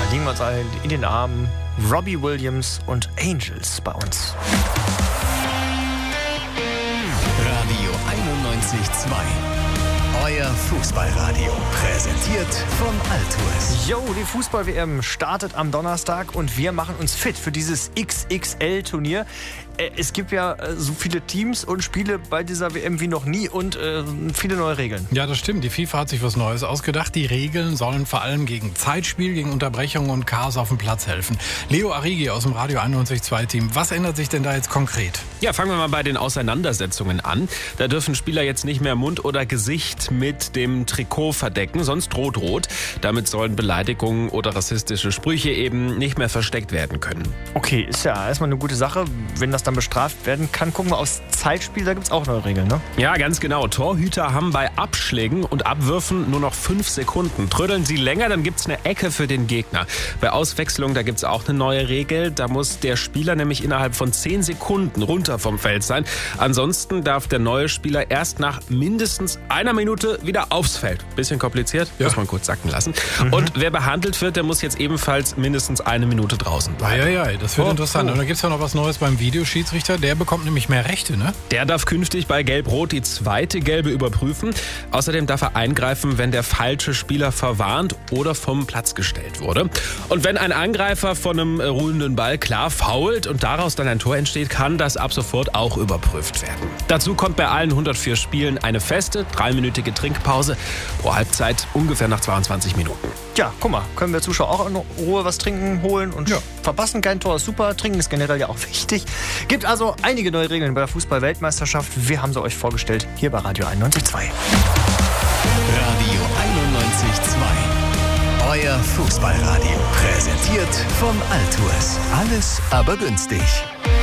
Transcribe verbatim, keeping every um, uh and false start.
liegen wir uns alle in den Armen. Robbie Williams und Angels bei uns. Radio einundneunzig Komma zwei. Euer Fußballradio. Präsentiert von Altues. Jo, die Fußball-W M startet am Donnerstag und wir machen uns fit für dieses X X L-Turnier. Es gibt ja so viele Teams und Spiele bei dieser W M wie noch nie und äh, viele neue Regeln. Ja, das stimmt. Die FIFA hat sich was Neues ausgedacht. Die Regeln sollen vor allem gegen Zeitspiel, gegen Unterbrechungen und Chaos auf dem Platz helfen. Leo Arrigi aus dem Radio einundneunzig Komma zwei Team. Was ändert sich denn da jetzt konkret? Ja, fangen wir mal bei den Auseinandersetzungen an. Da dürfen Spieler jetzt nicht mehr Mund oder Gesicht mit dem Trikot verdecken, sonst droht rot. Damit sollen Beleidigungen oder rassistische Sprüche eben nicht mehr versteckt werden können. Okay, ist ja erstmal eine gute Sache, wenn das dann bestraft werden kann. Gucken wir aufs Zeitspiel, da gibt es auch neue Regeln, ne? Ja, ganz genau. Torhüter haben bei Abschlägen und Abwürfen nur noch fünf Sekunden. Trödeln sie länger, dann gibt es eine Ecke für den Gegner. Bei Auswechslung, da gibt es auch eine neue Regel. Da muss der Spieler nämlich innerhalb von zehn Sekunden runter vom Feld sein. Ansonsten darf der neue Spieler erst nach mindestens einer Minute wieder aufs Feld. Bisschen kompliziert, ja. Muss man kurz sacken lassen. Mhm. Und wer behandelt wird, der muss jetzt ebenfalls mindestens eine Minute draußen bleiben. Ja, ja, ja, das wird oh, interessant. Oh. Und da gibt es ja noch was Neues beim Videoschiedsrichter. Der bekommt nämlich mehr Rechte, ne? Der darf künftig bei Gelb-Rot die zweite Gelbe überprüfen. Außerdem darf er eingreifen, wenn der falsche Spieler verwarnt oder vom Platz gestellt wurde. Und wenn ein Angreifer von einem ruhenden Ball klar foult und daraus dann ein Tor entsteht, kann das ab sofort auch überprüft werden. Dazu kommt bei allen hundertvier Spielen eine feste, dreiminütige Trinkpause pro Halbzeit ungefähr nach zweiundzwanzig Minuten. Ja, guck mal, können wir Zuschauer auch in Ruhe was trinken, holen und ja. verpassen kein Tor, ist super. Trinken ist generell ja auch wichtig. Gibt also einige neue Regeln bei der Fußball-Weltmeisterschaft. Wir haben sie euch vorgestellt, hier bei Radio einundneunzig Komma zwei. Radio einundneunzig Komma zwei. Euer Fußballradio. Präsentiert von Altues. Alles aber günstig.